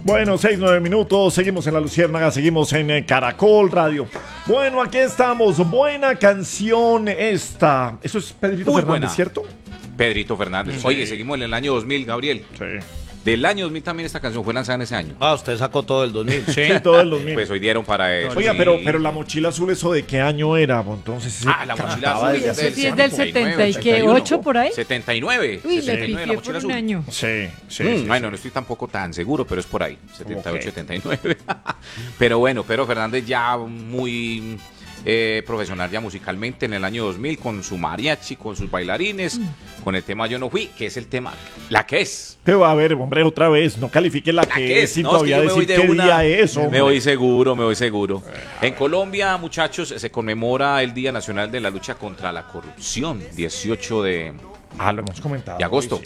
Bueno, 6, 9 minutos, seguimos en La Luciérnaga, seguimos en Caracol Radio. Bueno, aquí estamos, buena canción esta. Eso es Pedrito Muy Fernández, buena. ¿cierto? Pedrito Fernández. Sí. Oye, seguimos en el año 2000, Gabriel. Sí. Del año 2000 también esta canción fue lanzada en ese año. Ah, usted sacó todo el 2000. Sí, todo el 2000. Pues hoy dieron para eso. Oiga, sí. pero la mochila azul, ¿eso de qué año era? Entonces, La mochila azul Uy, eso sí es del 70 y qué, 8 por ahí. 79. Uy, le 79, la pifié mochila por azul. un año. Sí, sí. Bueno, no estoy tampoco tan seguro, pero es por ahí. 78, Ok. 79. Pero bueno, Pedro Fernández ya muy profesional ya musicalmente en el año 2000 con su mariachi, con sus bailarines, con el tema Yo no fui, que es el tema, la que es. Pero a ver, hombre, otra vez, no califique la que es y No, todavía es que yo me decir voy de qué una- día es, Me hombre. voy seguro. En Colombia, muchachos, se conmemora el Día Nacional de la Lucha contra la Corrupción, 18 de Lo hemos comentado. de agosto.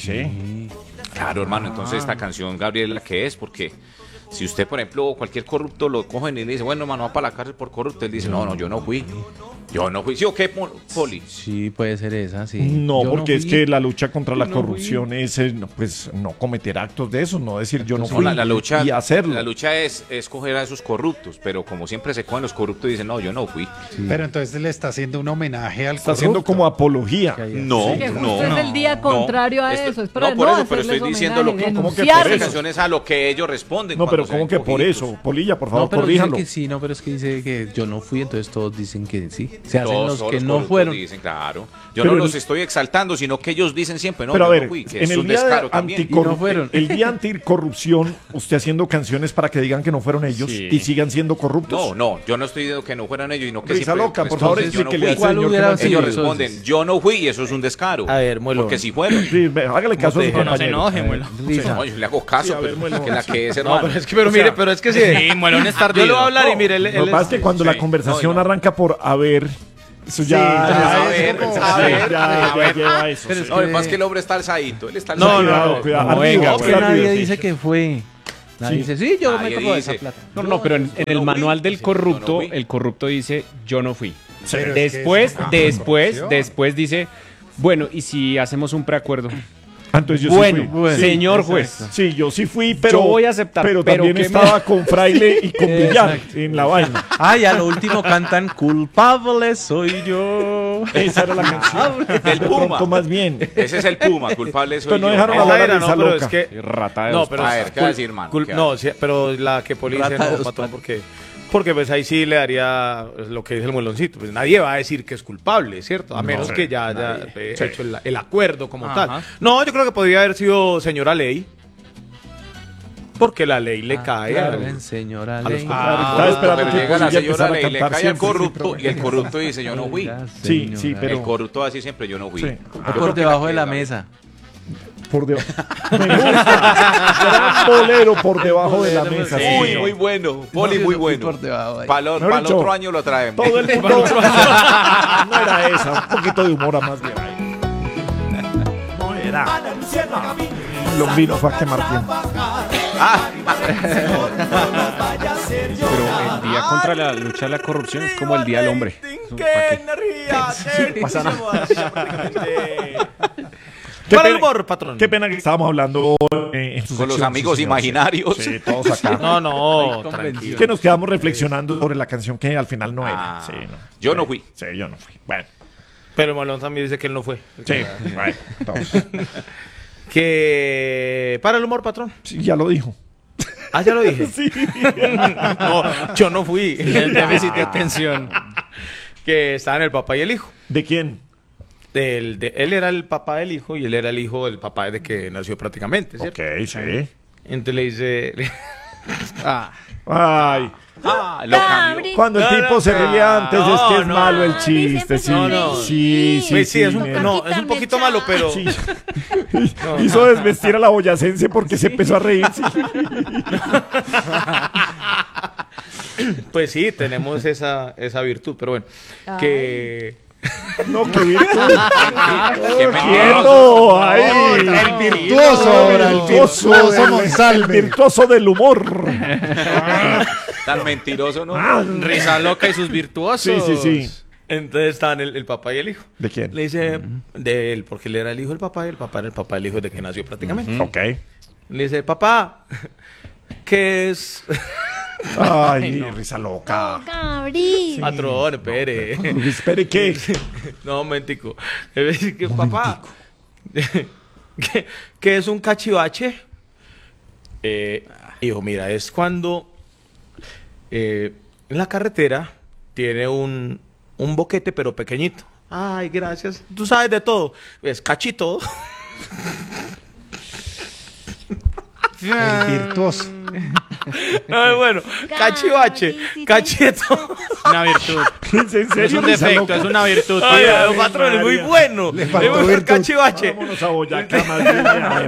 Sí. Claro, hermano, entonces esta canción, Gabriel, la que es, porque si usted, por ejemplo, cualquier corrupto lo cogen y le dice, bueno, hermano, va para la cárcel por corrupto, él dice, no, yo no fui. ¿Sí o qué, Poli? Sí, puede ser esa, sí. No, Yo porque es fui. que la lucha contra la no corrupción es, pues, no cometer actos de eso, no decir yo no No, fui la lucha, y hacerlo. La lucha es coger a esos corruptos, pero como siempre se cogen los corruptos y dicen, no, yo no fui. Pero entonces le está haciendo un homenaje al Está haciendo corrupto. como apología. No, Que no. justo es el día contrario a Esto- eso. Es para no, por eso, pero hacerles estoy diciendo lo homenaje, que... ¿Cómo que por Esta denunciarlos. eso? canción es a lo que ellos responden. No, pero cuando se ¿cómo ven que por cogidos. eso? Polilla, por favor, No, pero dice corríjanlo. que sí, no, pero es que dice que yo no fui, entonces todos dicen que sí. Se hacen Todos los los que no corruptos fueron. Dicen, claro. Yo Pero no los el- estoy exaltando, sino que ellos dicen siempre, no, Pero a yo ver, no fui, que en es el un día, descaro también. Y no fueron. el día anticorrupción, usted haciendo canciones para que digan que no fueron ellos Sí. y sigan siendo corruptos. No, yo no estoy diciendo que no fueran ellos, sino que Risa siempre loca, por favor, responden, yo no explíquele al fui. ¿Cuál señor. hubiera que no- sido? Ellos Sí, responden, entonces. yo no fui y eso es un descaro. A ver, muelo. Porque si fueron. Sí, hágale caso a su No, no se compañero. Lisa. No, yo le hago caso, Sí, a ver, pero bueno. que la que es, No, hermano. pero es que, pero O mire, sea, pero es que sí. Sí, Muelón es Yo le voy a hablar y mire, él Lo que es- pasa es que cuando sí. la conversación No, no. arranca por a ver, eso ya, a ya- ver, ya- a ver, ya- a ver. ya lleva eso. Pero sí. es No, además que el hombre está alzadito, él está No, alzadito. Cuidado, cuidado. No, Arriba, venga, pues, que arriba, nadie sí. dice que fue. Nadie Sí. dice, sí, yo Nadie me tomo de esa dice. plata. No, pero en el no fui. manual del Dice, corrupto, yo no fui. el corrupto dice, yo no fui. Pero es que Después, es una después, corrupción. después dice, bueno, ¿y si hacemos un preacuerdo? Entonces yo Bueno, sí fui. señor Sí, juez. Sí, yo sí fui, pero. Yo voy a aceptar, Pero pero también que me- estaba con Fraile y con Villar en la vaina. Ay, a lo último cantan culpable soy yo. Esa era la canción. Del De Puma. pronto más bien. Ese es el Puma, culpable soy Pero no yo. dejaron Esa hablar a era, Risa no, pero loca. es que... Rata de No, dos pero A ver, ¿qué va a decir, hermano? ¿Qué va a no, sí, pero la que Poli dice Rata de no, dos patrón, patas. porque pues ahí sí le daría lo que dice el mueloncito. Pues nadie va a decir que es culpable, ¿cierto? A menos que ya haya hecho el acuerdo como Ajá. tal. No, yo creo que podría haber sido señora ley. Porque la ley le cae a- Claro, señora a los ley. Estaba esperando pero que llega la Polilla señora empezara a ley, le cantar cae al siempre, corrupto y el corrupto dice, yo no fui. Sí, sí, pero- El corrupto va a decir siempre, yo no fui. Sí. Yo Por creo que debajo de que la es mesa. Por debajo. Me gusta. Gran bolero por debajo de la mesa. sí, Muy, señor. muy bueno. Poli, muy bueno. Por debajo ahí. Para Mejor el dicho, otro año lo traemos. Todo el mundo. No era esa, un poquito de humor a más bien. No era. Lombino fue a quemar tiempo. Pero el día contra la lucha de la corrupción es como el día del hombre. Eso, ¿pa' qué? Pasa nada. Para el humor, patrón. Qué pena que estábamos hablando en su Con los sección, amigos sí, señor. imaginarios. Sí, todos acá. No, no, Ay, tranquilo. Es que nos quedamos reflexionando sobre la canción que al final no era. Ah, Sí, no. yo Sí, no fui. Sí, yo no fui. Bueno, Pero el Molón también dice que él no fue. sí, bueno, entonces, Que para el humor, patrón. sí, ya lo dijo. Ah, ya lo dije. Sí. No, yo no fui. El déficit de atención. Que estaban el papá y el hijo. ¿De quién? Él era el papá del hijo y él era el hijo del papá desde que nació prácticamente, ¿cierto? Ok, sí. Entonces le dice... Ay, Lo cambió. cuando el No, tipo no, se ría antes es que es no. malo el chiste. Sí, No, no. sí, sí. Pues sí, es un, mira. no, es un poquito malo, pero... Sí. Hizo desvestir a la boyacense porque se empezó a reír. Sí. Pues sí, tenemos esa virtud, pero bueno. Que... No, qué virtud. Qué ¡Quieto! ¡Ahí! El virtuoso, ahora, el virtuoso Monsalve. El virtuoso del humor. Tan mentiroso, ¿no? Risa loca y sus virtuosos. Sí, sí, sí. Entonces estaban el papá y el hijo. ¿De quién? Le dice de él, porque él era el hijo del papá y el papá era el papá del hijo desde que nació prácticamente. Ok. Le dice, papá, ¿Qué es? Ay, risa loca. Gabriel. Patrón, espere. Espere, ¿qué? No, momentico. Papá, ¿qué es un cachivache? Hijo, mira, es cuando en la carretera tiene un boquete, pero pequeñito. Ay, gracias. Tú sabes de todo. Es cachito. El virtuoso. Ay, bueno, cachivache, cacheto. Una virtud. ¿En serio? Es un defecto, es una virtud. Ay, patrón, es muy bueno. Le faltó Es muy virtud. cachivache. Vámonos a Boyacá, más bien.